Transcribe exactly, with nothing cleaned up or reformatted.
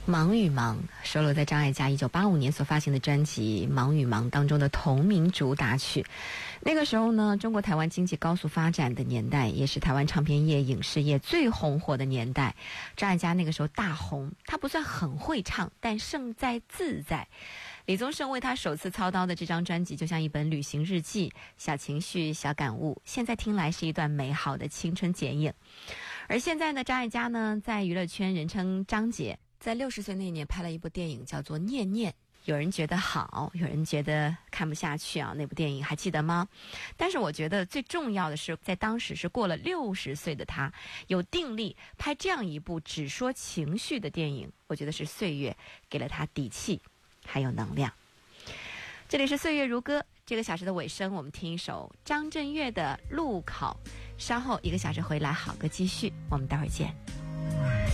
忙与忙收录在张艾嘉一九八五年所发行的专辑《忙与忙》当中的同名主打曲。那个时候呢，中国台湾经济高速发展的年代，也是台湾唱片业、影视业最红火的年代。张艾嘉那个时候大红，他不算很会唱，但胜在自在。李宗盛为他首次操刀的这张专辑就像一本旅行日记，小情绪、小感悟，现在听来是一段美好的青春剪影。而现在呢，张艾嘉呢，在娱乐圈人称张姐，在六十岁那年拍了一部电影叫做《念念》，有人觉得好，有人觉得看不下去啊，那部电影还记得吗？但是我觉得最重要的是，在当时是过了六十岁的他，有定力拍这样一部只说情绪的电影，我觉得是岁月给了他底气还有能量。这里是岁月如歌，这个小时的尾声，我们听一首张震岳的《路考》，稍后一个小时回来，好歌继续，我们待会儿见。